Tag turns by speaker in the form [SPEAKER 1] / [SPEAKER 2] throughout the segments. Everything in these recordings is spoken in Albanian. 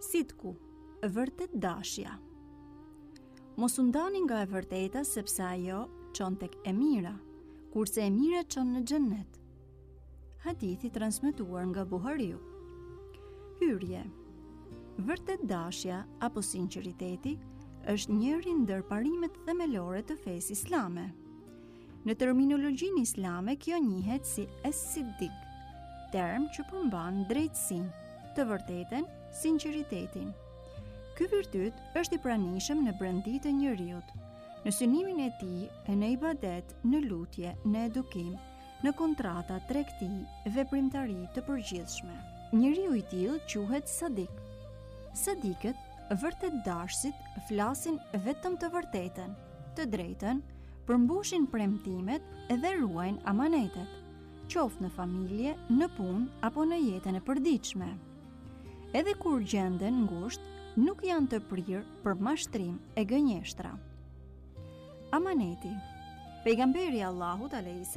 [SPEAKER 1] Sidku, vërtet dashja. Mos u ndani nga e vërteta sepse ajo çon tek e mira, kurse e mira çon në xhennet. Hadithi transmetuar nga Buhariu. Hyrje. Vërtet dashja apo sinqeriteti është njëri ndër parimet themelore të fesë islame. Në terminologjinë islame kjo njihet si es-siddiq, term që përmban drejtësinë, të vërtetën, sinqeritetin. Ky virtyt është i pranishëm në brendi të njeriut, në synimin e tij e në ibadet, në lutje, në edukim, në kontrata, tregti, veprimtari të përgjithshme. Njeriu i tillë quhet sadik. Sadikët, vërtet dashësit, flasin vetëm të vërtetën, të drejtën, përmbushin premtimet dhe ruajnë amanetet, qoftë në familje, në punë apo në jetën e përditshme. Edhe kur gjenden ngushtë, nuk janë të prirë për mashtrim e gënjeshtra. Amaneti. Pejgamberi Allahut a.s.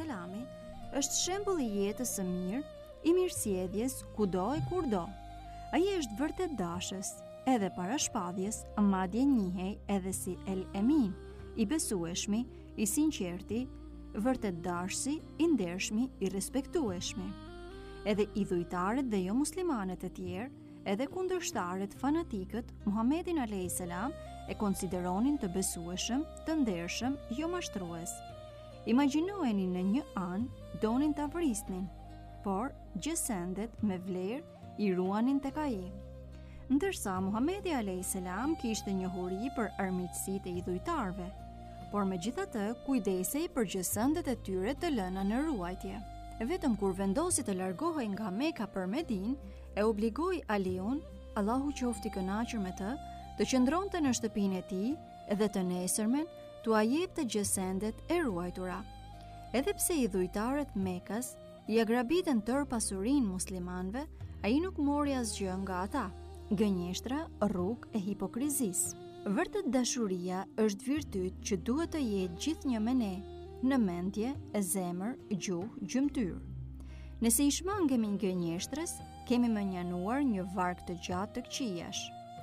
[SPEAKER 1] është shembull i jetës së mirë, i mirësjelljes kudo e kurdo. Ai është vërtet dashës, edhe para shpadhjes, madje njihej edhe si El Emin, i besueshmi, i sinqerti, vërtet dashësi, i ndershmi, i respektueshmi. Edhe idhujtarët dhe jo muslimanët e tjerë, edhe kundërshtarët fanatikët, Muhamedit a.s. e konsideronin të besueshëm, të ndershëm, jo mashtrues. Imagjinojeni në një anë donin ta vrisnin, por gjësendet me vlerë i ruanin tek ai. Ndërsa Muhamedi a.s. kishte njohuri për armiqësitë e idhujtarëve, por megjithatë kujdesej për gjësendet e tyre të lëna në ruajtje. Vetëm kur vendosi të largohej nga Meka për Medinë, e obligoi Aliun, Allahu qoftë i kënaqur me të, të qëndronte në shtëpinë e tij dhe të nesërmen t'u jepte gjësendet e ruajtura. Edhe pse idhujtarët Mekas i agrabitën tërë pasurinë muslimanëve, ai nuk mori asgjë nga ata. Gënjeshtra, rrugë e hipokrizisë. Vërtet dashuria është virtyt që duhet të jetë gjithnjë me ne, në mendje, zemër, gjuhë, gjymtyr. Nëse i shmangemi gënjeshtrës, kemi menjanuar një varg të gjatë të këqijash.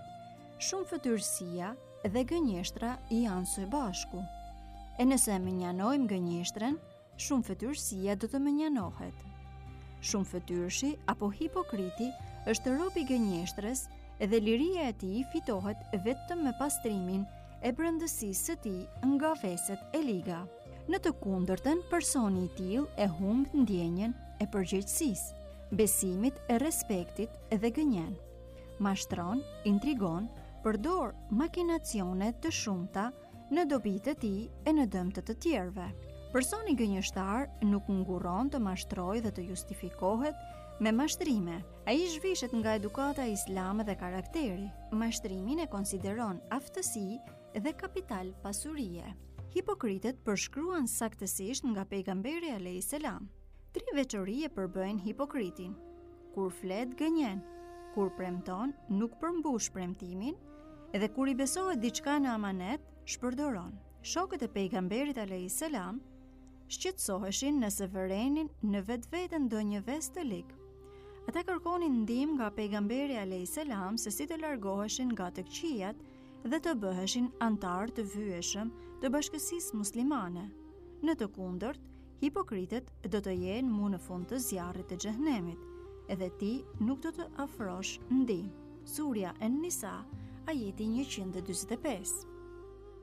[SPEAKER 1] Shumë fytyrësia dhe gënjeshtra janë së bashku. E nëse menjanojmë gënjeshtrën, shumë fytyrësia do të menjanohet. Shumë fytyrëshi apo hipokriti është rob i gënjeshtrës dhe liria e tij fitohet vetëm me pastrimin e brendësisë së tij nga veset e liga. Në të kundërtën, personi i tillë e humb ndjenjen e përgjegjësisë, besimit e respektit dhe gënjen. Mashtron, intrigon, përdor makinacione të shumta në dobitë e tij e në dëmt të tjerëve. Personi gënjeshtar nuk nguron të mashtrojë dhe të justifikohet me mashtrime. Ai zhvishet nga edukata islame dhe karakteri. Mashtrimin e konsideron aftësi dhe kapital pasurie. Hipokritët përshkruan saktësisht nga pejgamberi a.s. 3 veçori e përbëjnë hipokritin. Kur flet gënjen, kur premton nuk përmbush premtimin, edhe kur i besohet diçka në amanet, shpërdoron. Shokët e pejgamberit a.s. shqetësoheshin nëse vërenin në vetveten ndonjë ves të lig. Ata kërkonin ndihmë nga pejgamberi a.s. se si të largoheshin nga të këqijat dhe të bëheshin antar të vyeshëm të bashkësisë muslimane. Në të kundërt, hipokritët do të jenë mu në fund të zjarrit të xhehenemit, edhe ti nuk do të afrosh ndihmë. Surja En-Nisa, ajeti 145.